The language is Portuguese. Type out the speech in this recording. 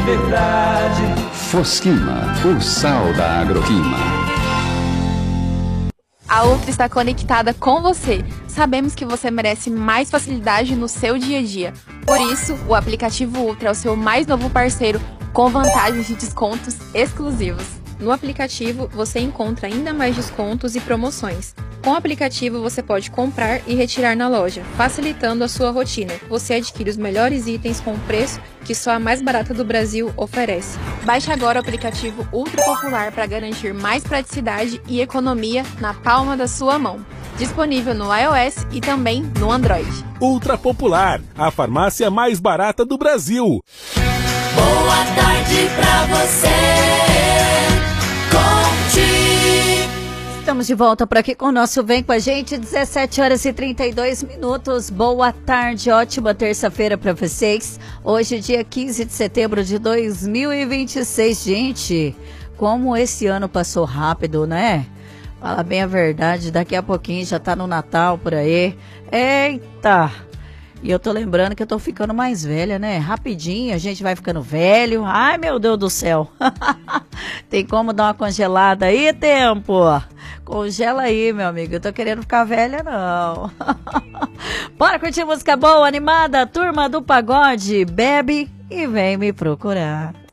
verdade. Fosquima, o sal da Agroquima. A Ultra está conectada com você. Sabemos que você merece mais facilidade no seu dia a dia. Por isso, o aplicativo Ultra é o seu mais novo parceiro com vantagens de descontos exclusivos. No aplicativo, você encontra ainda mais descontos e promoções. Com o aplicativo, você pode comprar e retirar na loja, facilitando a sua rotina. Você adquire os melhores itens com o preço que só a mais barata do Brasil oferece. Baixe agora o aplicativo Ultra Popular para garantir mais praticidade e economia na palma da sua mão. Disponível no iOS e também no Android. Ultra Popular, a farmácia mais barata do Brasil. Boa tarde pra você. Estamos de volta por aqui com o nosso Vem Com a Gente, 17h32. Boa tarde, ótima terça-feira para vocês. Hoje, dia 15 de setembro de 2026. Gente, como esse ano passou rápido, né? Fala bem a verdade, daqui a pouquinho já tá no Natal por aí. Eita! E eu tô lembrando que eu tô ficando mais velha, né? Rapidinho a gente vai ficando velho. Ai, meu Deus do céu. Tem como dar uma congelada aí, tempo? Congela aí, meu amigo. Eu tô querendo ficar velha, não. Bora curtir música boa, animada. Turma do Pagode, bebe e vem me procurar.